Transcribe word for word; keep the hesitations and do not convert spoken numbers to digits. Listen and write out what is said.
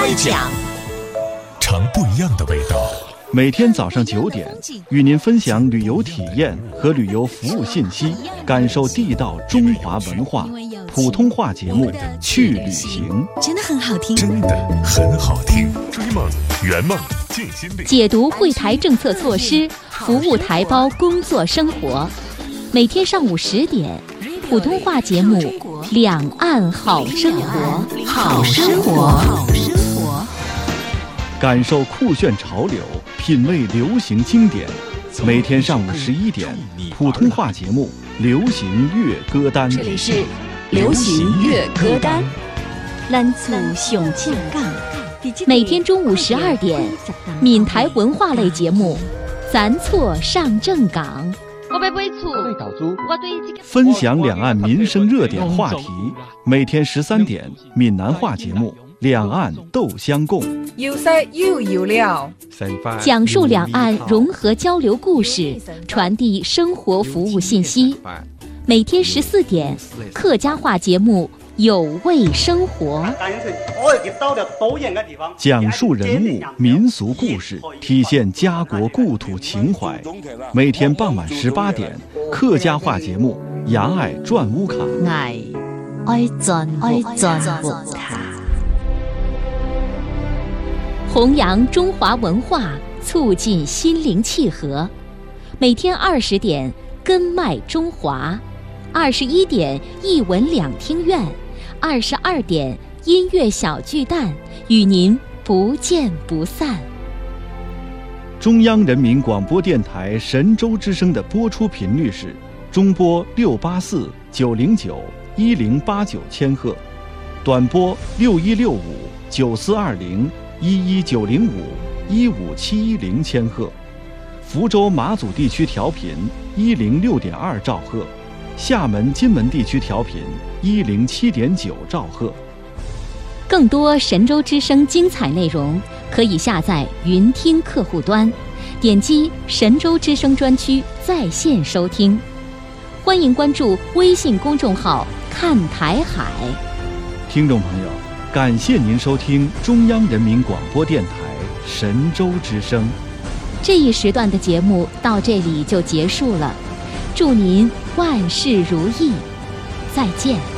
开讲，尝不一样的味道。 每天早上九点，与您分享旅游体验和旅游服务信息，感受地道中华文化。普通话节目《去旅行》 真的很好听， 真的很好听。追梦圆梦尽心力， 解读会台政策措施，服务台胞工作生活。每天上午十点，普通话节目《两岸好生活》， 好生活，好生活。 感受酷炫潮流，品味流行经典。每天上午十一点，普通话节目《流行乐歌单》。 这里是流行乐歌单。 咱厝上正港。每天中午十二点，闽台文化类节目《咱错上正港》。 我要买厝，我对分享两岸民生热点话题。每天十三点，闽南话节目《两岸斗相共》。 有色又有料， 讲述两岸融合交流故事，传递生活服务信息。每天十四点，客家话节目《有味生活》， 讲述人物民俗故事，体现家国故土情怀。每天傍晚十八点，客家话节目《牙爱转屋卡》， 爱爱转爱转屋卡。 弘扬中华文化，促进心灵契合。每天二十点，根脉中华；二十一点，一文两厅院；二十二点，音乐小巨蛋，与您不见不散。 中央人民广播电台神州之声的播出频率是中波六八四九零九一零八九千赫，短波六一六五九四二零一一九零五一五七一零千赫，福州马祖地区调频一零六点二兆赫，厦门金门地区调频一零七点九兆赫。 更多神州之声精彩内容，可以下载云听客户端，点击神州之声专区在线收听。欢迎关注微信公众号看台海。 听众朋友，感谢您收听中央人民广播电台神州之声。 这一时段的节目到这里就结束了，祝您万事如意，再见。